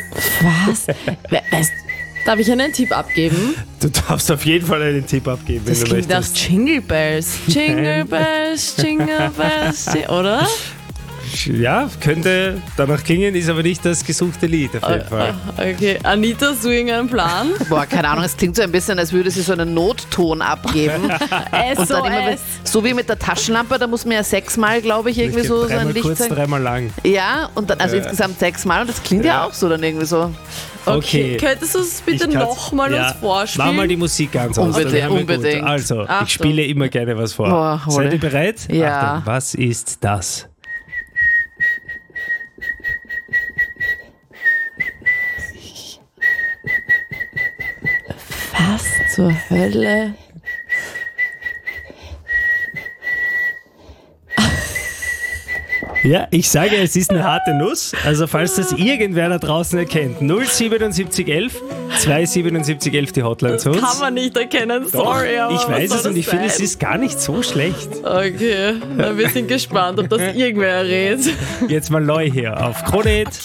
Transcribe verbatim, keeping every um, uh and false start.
Was? We- Weißt, darf ich einen Tipp abgeben? Du darfst auf jeden Fall einen Tipp abgeben, Das wenn du klingt nach möchtest. Jingle Bells. Jingle Bells, Jingle Bells, ji- oder? Ja, könnte danach klingen, ist aber nicht das gesuchte Lied auf jeden Fall. Okay, Anita, hast du irgendeinen Plan? Boah, keine Ahnung, es klingt so ein bisschen, als würde sie so einen Notton abgeben. Und dann immer, S O S. so wie mit der Taschenlampe, da muss man ja sechsmal, glaube ich, irgendwie so, so ein Dreimal Licht kurz, zeigen. dreimal lang. Ja, und dann, also insgesamt sechsmal und das klingt ja, auch so dann irgendwie so. Okay, Okay. könntest du es bitte Ich kann's- nochmal ja, uns vorspielen? Mach mal die Musik ganz aus. Unbedingt, dann hören wir unbedingt. Gut. Also, Achtung. ich spiele immer gerne was vor. Boah, hol. Seid ihr bereit? Ja. Achtung, was ist das? Was zur Hölle? Ja, ich sage, es ist eine harte Nuss. Also falls das irgendwer da draußen erkennt, null siebenundsiebzig elf zweihundertsiebenundsiebzig elf die Hotline zu uns. Kann man nicht erkennen, sorry, aber ich was weiß soll es und das ich finde, es sein? ist gar nicht so schlecht. Okay, na, wir sind gespannt, ob das irgendwer errät. Jetzt mal neu hier auf Krone Hit.